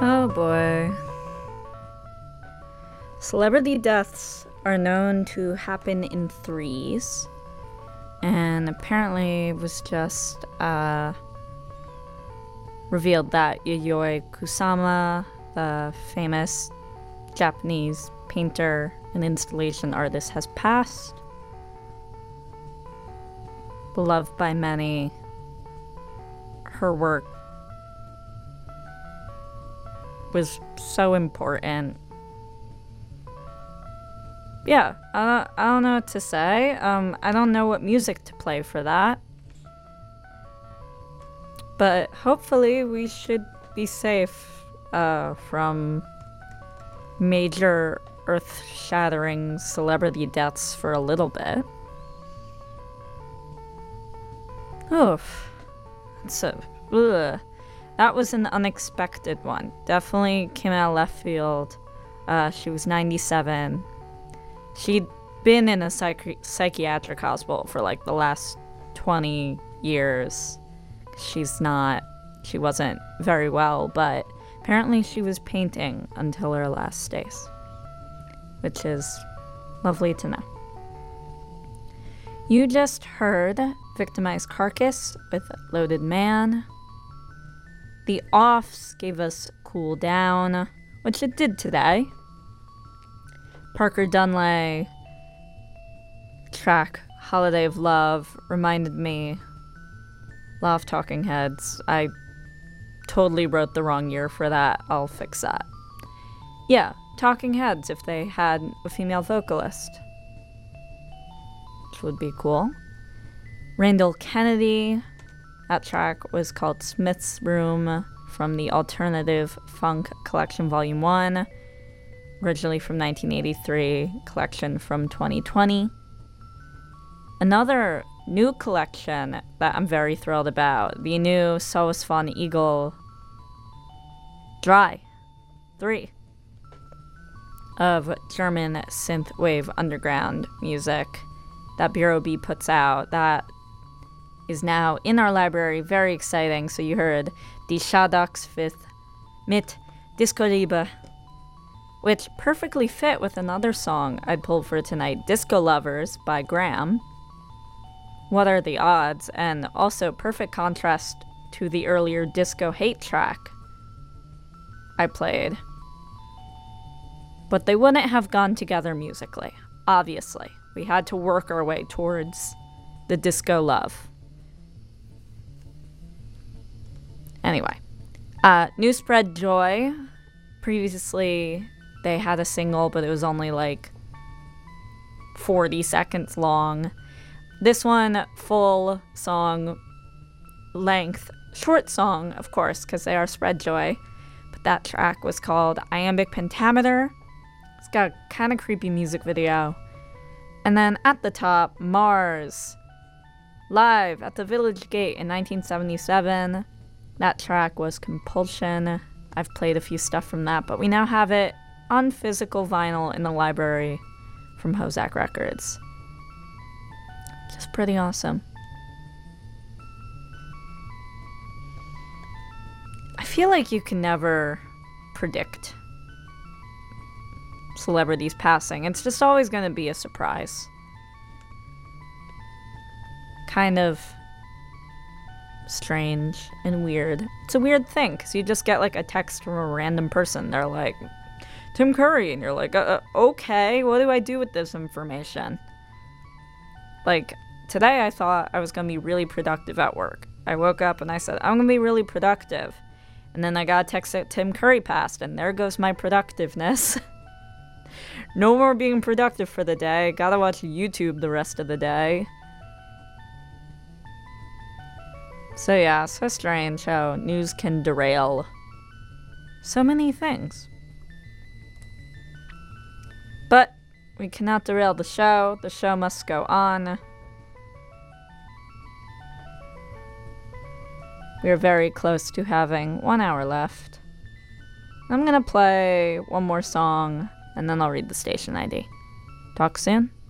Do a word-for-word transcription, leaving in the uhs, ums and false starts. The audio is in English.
Oh boy. Celebrity deaths are known to happen in threes, and apparently it was just uh, revealed that Yayoi Kusama, the famous Japanese painter and installation artist, has passed. Beloved by many, her work was so important. Yeah, I don't, I don't know what to say. Um, I don't know what music to play for that. But hopefully we should be safe uh, from major earth-shattering celebrity deaths for a little bit. Oof. So, ugh. That was an unexpected one. Definitely came out of left field. Uh, she was ninety-seven. She'd been in a psychi- psychiatric hospital for like the last twenty years. She's not, she wasn't very well, but apparently she was painting until her last days, which is lovely to know. You just heard Victimized Carcass with Loaded Man. The Offs gave us Cool Down, which it did today. Parker Dunlay track Holiday of Love reminded me a lot of Talking Heads. I totally wrote the wrong year for that. I'll fix that. Yeah, Talking Heads if they had a female vocalist, which would be cool. Randall Kennedy, that track was called Smith's Room from the Alternative Funk Collection Volume one, originally from nineteen eighty-three, collection from twenty twenty. Another new collection that I'm very thrilled about, the new Sowas von Eagle Dry three of German synthwave underground music that Bureau B puts out. That is now in our library. Very exciting. So you heard Die Schadagsfifth mit Disco Liebe, which perfectly fit with another song I pulled for tonight, Disco Lovers by Graham. What are the odds? And also perfect contrast to the earlier Disco Hate track I played. But they wouldn't have gone together musically, obviously. We had to work our way towards the disco love. Anyway, uh, New Spread Joy. Previously, they had a single, but it was only like forty seconds long. This one, full song length, short song, of course, because they are Spread Joy. But that track was called Iambic Pentameter. It's got a kind of creepy music video. And then at the top, Mars, live at the Village Gate in nineteen seventy-seven. That track was Compulsion. I've played a few stuff from that, but we now have it on physical vinyl in the library from Hozak Records. Just pretty awesome. I feel like you can never predict celebrities passing. It's just always going to be a surprise. Kind of strange and weird. It's a weird thing, because you just get like a text from a random person. They're like, Tim Curry, and you're like, uh, okay, what do I do with this information? Like, today I thought I was going to be really productive at work. I woke up and I said, I'm going to be really productive. And then I got a text that Tim Curry passed, and there goes my productiveness. No more being productive for the day. Gotta watch YouTube the rest of the day. So yeah, so strange how news can derail so many things. But we cannot derail the show. The show must go on. We are very close to having one hour left. I'm gonna play one more song, and then I'll read the station I D. Talk soon.